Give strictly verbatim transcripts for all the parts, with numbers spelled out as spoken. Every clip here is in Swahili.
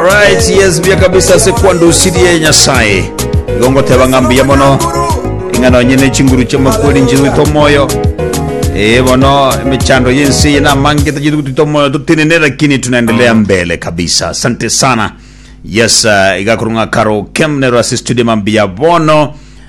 Alright, yes, bia kabisa se kwando usirie nyasaye. Gongo teba ngambia mono. Ingano nyene chinguru chama kweli njiru tomoyo. Eh bono michando yensi na mange tajidu tomoyo tutinene lakini tunaendelea mbele kabisa. Asante sana. Yes, uh, igakurunga karo kemnero assisted mambia bono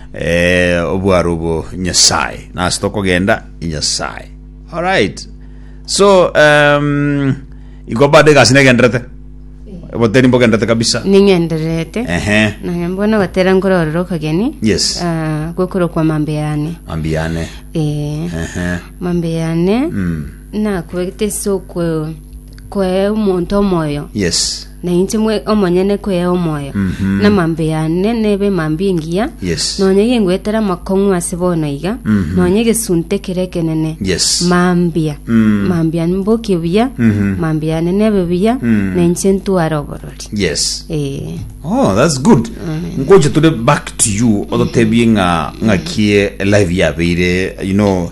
eh obwarugo nyasaye. Na stoko genda nyasaye. Alright. So um igobade gasine gendrete. Boteri mboga ndata kabisa. Ningenderete. Ehe. Na mbona watera ngororo kageni? Yes. Ah, uh, gukoro kwa mambeane. Mambeane. Eh. Ehe. Mambeane. Mm. Na kwete soko kwa umuntu moyo. Yes. Na inche mwe omonyene kwa omoyo. Mm -hmm. Na mambeane nebe mambingia. Yes. Nonye yengwetera makongu asibona iga. Mm -hmm. Nonye gesunte kerekenene. Yes. Mambia. Mm. Mambia mboke bia. Mm -hmm. Mambia nebe bia. Mm. Na inche ntu aroborori. Yes. Eh. Oh, that's good. Mm. Ngoje to the back to you other tebi nga nga kie live ya bire, you know,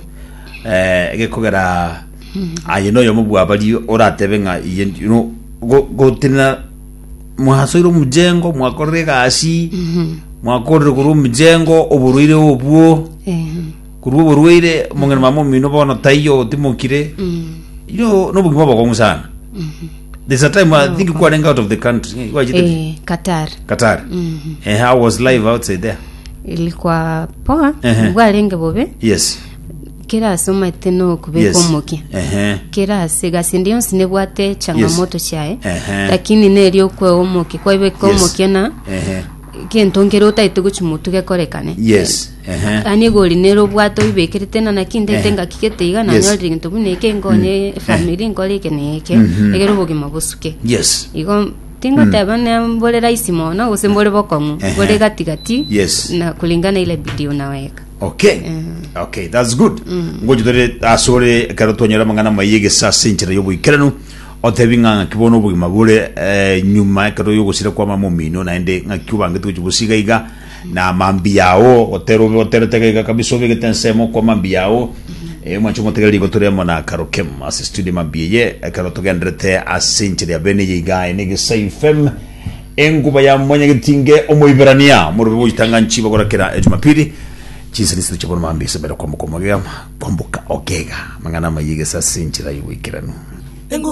eh gekogera ah you know yo mubu abali oratebe nga you know go go tina muhasoiro mujengo mwakorega asi mwakorere kuru mujengo oburuire obuo eh kuru oburuire mungena mamo mino bona tayo timokire you know no bugima bako sana. There's a time I think you were out of the country. Why did eh Qatar. Qatar. Mhm. And how was live outside there? Ilikuwa poa. Uh-huh. Bwalenge bobe. Yes. Kira soma teno kubeko Yes. moki. Eh. Kira siga sindio sinebwate changamoto Yes. chae. Uh-huh. Lakini neryo kwe omoki kwa ibe ko moki na. Eh. Kentongero taitugo chimutuge korekane. Yes. Eh. Ani goli nero bwato ibekere tena na kinde tenga kikete iga na nyori nto buneke ngone family ngole keneke. Egero bogi mabusuke. Yes. Igo tingo tabane mbole raisi mona usembole bokongu. Bole gatigati. Yes. Na kulingana ile video naweka. Okay. Uh-huh. Okay, that's good. Ngoje dore asore karotonyera mangana mayege sasa inchira yobu ikeranu otebinga kibono bugi magure eh, nyuma karo yogo sira kwa mamomino na ende ngakuba ngatu kubusiga iga na mambi yao otero otero tegeka kabiso bege tensemo kwa mambi yao e mwacho motegeli gotore mona karo kem assisted mambi ye karo togendrete asinchira bene yiga ene saifem enguba ya mwenye gitinge omoiberania murubo bujitanga nchiba gorakera ejumapili chisa nisitu chapona mambi sebera kwa mkomo gama kwambuka ogega mangana mayige sasa inchira yiwikiranu.